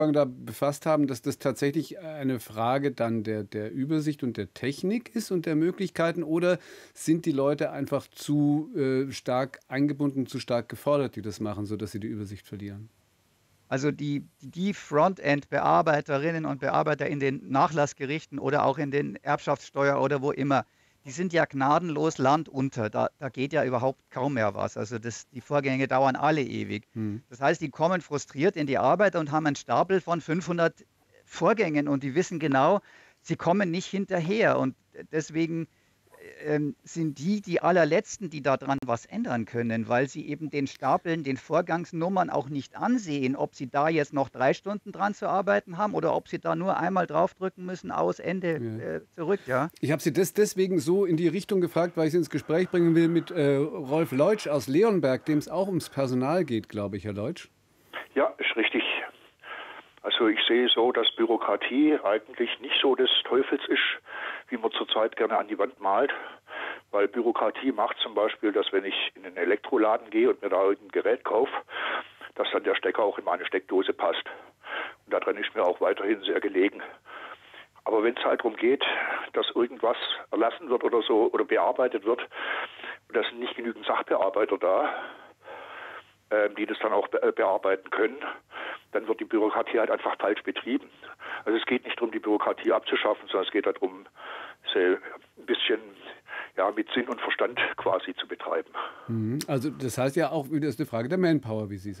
da befasst haben, dass das tatsächlich eine Frage dann der Übersicht und der Technik ist und der Möglichkeiten, oder sind die Leute einfach zu stark eingebunden, zu stark gefordert, die das machen, sodass sie die Übersicht verlieren? Also die Frontend-Bearbeiterinnen und Bearbeiter in den Nachlassgerichten oder auch in den Erbschaftssteuer oder wo immer, die sind ja gnadenlos landunter. Da geht ja überhaupt kaum mehr was. Also die Vorgänge dauern alle ewig. Mhm. Das heißt, die kommen frustriert in die Arbeit und haben einen Stapel von 500 Vorgängen und die wissen genau, sie kommen nicht hinterher. Und deswegen sind die allerletzten, die daran was ändern können, weil sie eben den Stapeln, den Vorgangsnummern auch nicht ansehen, ob sie da jetzt noch 3 Stunden dran zu arbeiten haben oder ob sie da nur einmal draufdrücken müssen, aus, Ende, Ja. zurück, ja. Ich habe Sie deswegen so in die Richtung gefragt, weil ich Sie ins Gespräch bringen will mit Rolf Leutsch aus Leonberg, dem es auch ums Personal geht, glaube ich, Herr Leutsch. Ja, ist richtig. Also ich sehe so, dass Bürokratie eigentlich nicht so des Teufels ist, wie man zurzeit gerne an die Wand malt. Weil Bürokratie macht zum Beispiel, dass wenn ich in einen Elektroladen gehe und mir da irgendein Gerät kaufe, dass dann der Stecker auch in meine Steckdose passt. Und daran ist mir auch weiterhin sehr gelegen. Aber wenn es halt darum geht, dass irgendwas erlassen wird oder so oder bearbeitet wird, und da sind nicht genügend Sachbearbeiter da, die das dann auch bearbeiten können, dann wird die Bürokratie halt einfach falsch betrieben. Also es geht nicht darum, die Bürokratie abzuschaffen, sondern es geht darum, sie ein bisschen mit Sinn und Verstand quasi zu betreiben. Mhm. Also das heißt ja auch, das ist eine Frage der Manpower, wie Sie